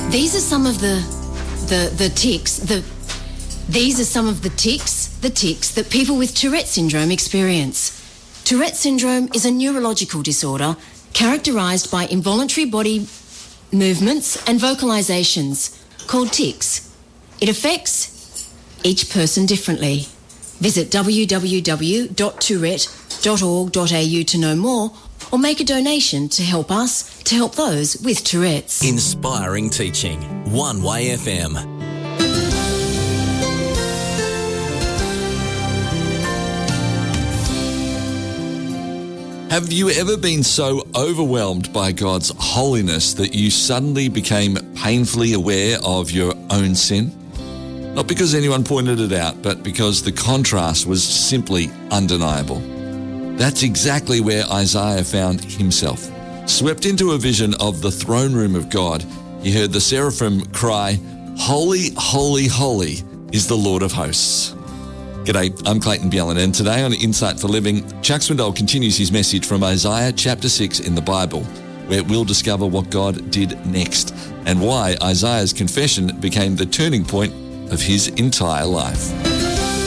These are some of the tics that people with Tourette syndrome experience. Tourette syndrome is a neurological disorder characterised by involuntary body movements and vocalisations called tics. It affects each person differently. Visit www.tourette.org.au to know more, or make a donation to help us to help those with Tourette's. Inspiring teaching. One Way FM. Have you ever been so overwhelmed by God's holiness that you suddenly became painfully aware of your own sin? Not because anyone pointed it out, but because the contrast was simply undeniable. That's exactly where Isaiah found himself. Swept into a vision of the throne room of God, he heard the seraphim cry, "Holy, holy, holy is the Lord of hosts." G'day, I'm Clayton Bjelland, and today on Insight for Living, Chuck Swindoll continues his message from Isaiah chapter 6 in the Bible, where we'll discover what God did next and why Isaiah's confession became the turning point of his entire life.